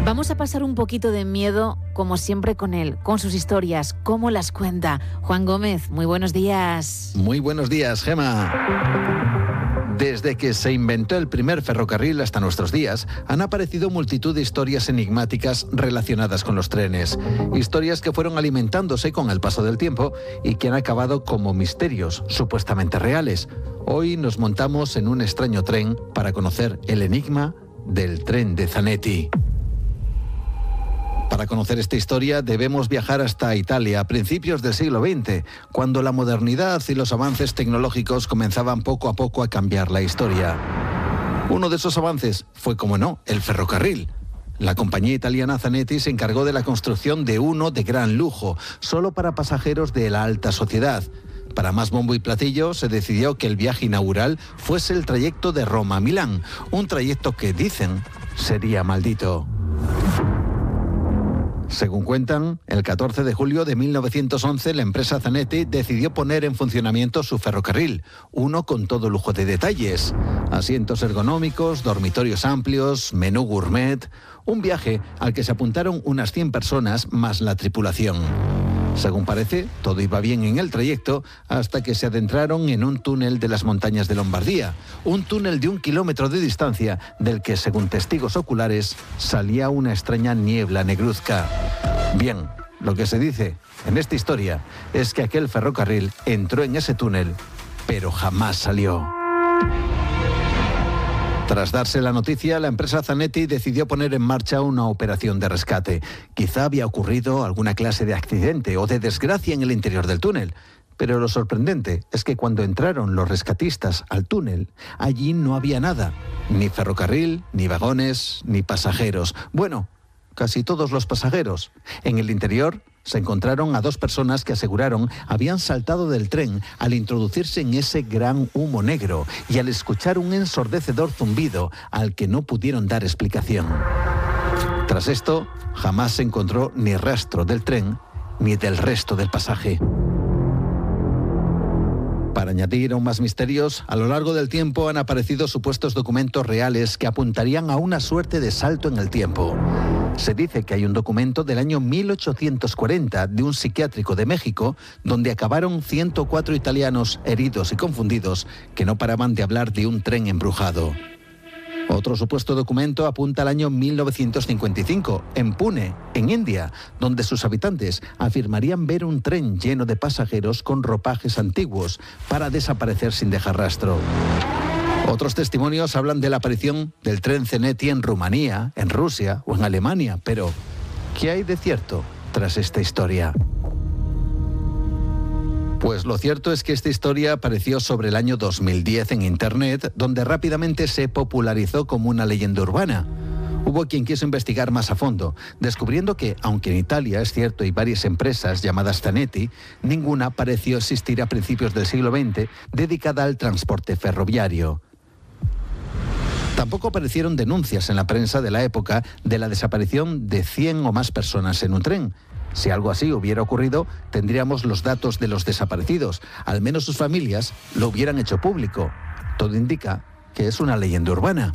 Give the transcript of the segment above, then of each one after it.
Vamos a pasar un poquito de miedo, como siempre, con él, con sus historias, cómo las cuenta. Juan Gómez, muy buenos días. Muy buenos días, Gema. Desde que se inventó el primer ferrocarril hasta nuestros días, han aparecido multitud de historias enigmáticas relacionadas con los trenes. Historias que fueron alimentándose con el paso del tiempo y que han acabado como misterios supuestamente reales. Hoy nos montamos en un extraño tren para conocer el enigma del tren de Zanetti. Para conocer esta historia debemos viajar hasta Italia a principios del siglo XX, cuando la modernidad y los avances tecnológicos comenzaban poco a poco a cambiar la historia. Uno de esos avances fue, como no, el ferrocarril. La compañía italiana Zanetti se encargó de la construcción de uno de gran lujo, solo para pasajeros de la alta sociedad. Para más bombo y platillo, se decidió que el viaje inaugural fuese el trayecto de Roma a Milán, un trayecto que, dicen, sería maldito. Según cuentan, el 14 de julio de 1911 la empresa Zanetti decidió poner en funcionamiento su ferrocarril, uno con todo lujo de detalles, asientos ergonómicos, dormitorios amplios, menú gourmet, un viaje al que se apuntaron unas 100 personas más la tripulación. Según parece, todo iba bien en el trayecto hasta que se adentraron en un túnel de las montañas de Lombardía, un túnel de 1 kilómetro de distancia del que, según testigos oculares, salía una extraña niebla negruzca. Bien, lo que se dice en esta historia es que aquel ferrocarril entró en ese túnel, pero jamás salió. Tras darse la noticia, la empresa Zanetti decidió poner en marcha una operación de rescate. Quizá había ocurrido alguna clase de accidente o de desgracia en el interior del túnel. Pero lo sorprendente es que cuando entraron los rescatistas al túnel, allí no había nada. Ni ferrocarril, ni vagones, ni pasajeros. Bueno, casi todos los pasajeros. En el interior se encontraron a 2 personas que aseguraron habían saltado del tren al introducirse en ese gran humo negro y al escuchar un ensordecedor zumbido al que no pudieron dar explicación. Tras esto, jamás se encontró ni rastro del tren ni del resto del pasaje. Para añadir aún más misterios, a lo largo del tiempo han aparecido supuestos documentos reales que apuntarían a una suerte de salto en el tiempo. Se dice que hay un documento del año 1840 de un psiquiátrico de México donde acabaron 104 italianos heridos y confundidos que no paraban de hablar de un tren embrujado. Otro supuesto documento apunta al año 1955, en Pune, en India, donde sus habitantes afirmarían ver un tren lleno de pasajeros con ropajes antiguos para desaparecer sin dejar rastro. Otros testimonios hablan de la aparición del tren Zanetti en Rumanía, en Rusia o en Alemania, pero ¿qué hay de cierto tras esta historia? Pues lo cierto es que esta historia apareció sobre el año 2010 en Internet, donde rápidamente se popularizó como una leyenda urbana. Hubo quien quiso investigar más a fondo, descubriendo que, aunque en Italia es cierto hay varias empresas llamadas Zanetti, ninguna pareció existir a principios del siglo XX dedicada al transporte ferroviario. Tampoco aparecieron denuncias en la prensa de la época de la desaparición de 100 o más personas en un tren. Si algo así hubiera ocurrido, tendríamos los datos de los desaparecidos. Al menos sus familias lo hubieran hecho público. Todo indica que es una leyenda urbana.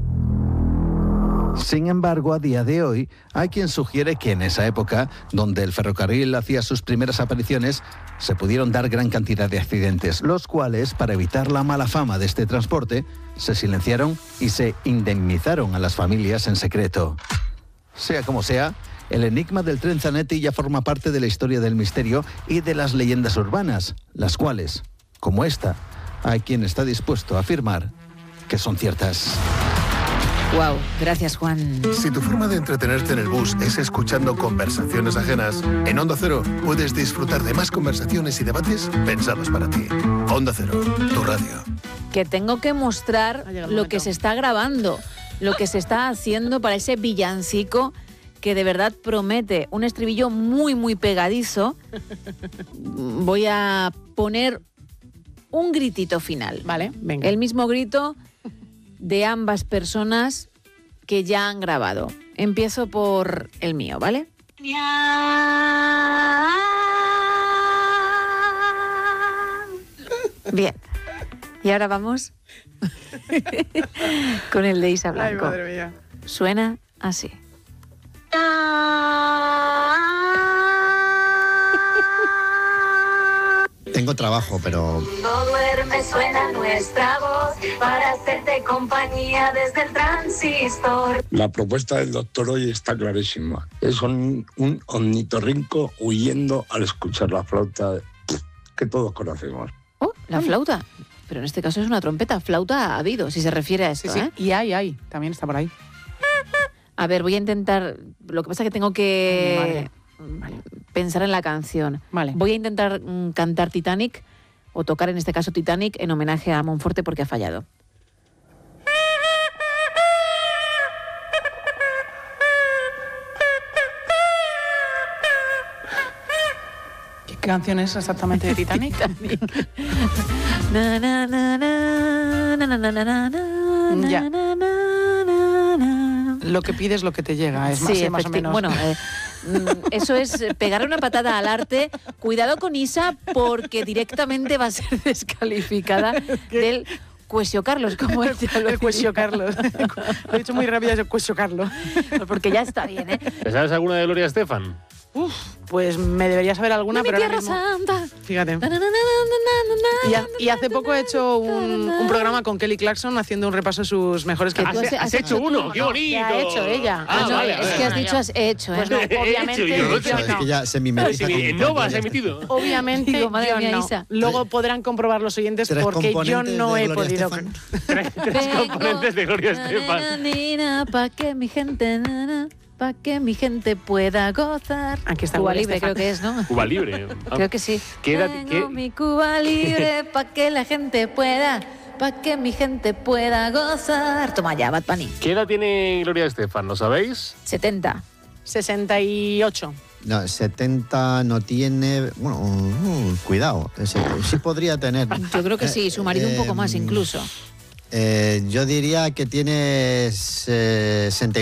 Sin embargo, a día de hoy, hay quien sugiere que en esa época, donde el ferrocarril hacía sus primeras apariciones, se pudieron dar gran cantidad de accidentes, los cuales, para evitar la mala fama de este transporte, se silenciaron y se indemnizaron a las familias en secreto. Sea como sea, el enigma del tren Zanetti ya forma parte de la historia del misterio y de las leyendas urbanas, las cuales, como esta, hay quien está dispuesto a afirmar que son ciertas. Wow, gracias Juan. Si tu forma de entretenerte en el bus es escuchando conversaciones ajenas, en Onda Cero puedes disfrutar de más conversaciones y debates pensados para ti. Onda Cero, tu radio. Que tengo que mostrar lo que se está grabando, lo que se está haciendo para ese villancico que de verdad promete un estribillo muy, muy pegadizo. Voy a poner un gritito final. Vale, venga. El mismo grito de ambas personas que ya han grabado. Empiezo por el mío, ¿vale? Bien. Y ahora vamos con el de Isa Blanco. Ay, madre mía. Suena así. Tengo trabajo, pero... No duerme, suena nuestra voz para hacerte compañía desde el transistor. La propuesta del doctor hoy está clarísima. Es un ornitorrinco huyendo al escuchar la flauta que todos conocemos. Oh, la flauta. Pero en este caso es una trompeta. Flauta ha habido, si se refiere a esto, Sí, ¿eh? y hay, también está por ahí. A ver, voy a intentar... Lo que pasa es que tengo que pensar en la canción. Vale. Voy a intentar cantar Titanic, o tocar en este caso Titanic, en homenaje a Monforte porque ha fallado. ¿Qué canción es exactamente de Titanic? Na, na, na, na, na, na, na, na, na, Ya. na, na, na, na. Lo que pides, lo que te llega, es Sí, más o menos. Bueno, eso es pegarle una patada al arte. Cuidado con Isa, porque directamente va a ser descalificada del Cuesio Carlos, como ella lo el Cuesio diría. Carlos. Lo he dicho muy rápido, es el Cuesio Carlos. Porque ya está bien, ¿eh? ¿Te sabes alguna de Gloria Estefan? Uf, pues me debería saber alguna, De mi pero ahora tierra mismo... santa. Fíjate. Na, na, na, na, na, na, na, Y hace poco he hecho un programa con Kelly Clarkson haciendo un repaso de sus mejores Que tú canciones. ¿Has hecho uno? ¡Qué bonito! que ha hecho ella. Ah, no, vale, es vale. que has dicho has hecho, ¿eh? Pues no, obviamente He hecho yo, yo Es que no. ya se mimetiza con... ¿En Nova has emitido? Obviamente Digo, madre yo mía, no. Isa. Luego podrán comprobar los oyentes ¿Tres porque yo componentes no de he Gloria podido... Estefan? Tres componentes de Gloria Estefan. Pa' que mi gente, pa' que mi gente pueda gozar. Aquí está Cuba Gloria Libre, Estefan. creo que es, ¿no? Cuba Libre. Creo que sí. ¿Qué edad- Tengo qué- mi Cuba Libre pa' que la gente pueda, pa' que mi gente pueda gozar. Toma ya, Bad Bunny. ¿Qué edad tiene Gloria Estefan? ¿Lo sabéis? 70. 68. No, 70 no tiene... Bueno, cuidado. Sí podría tener. Yo creo que sí, su marido un poco más incluso. Yo diría que tiene 60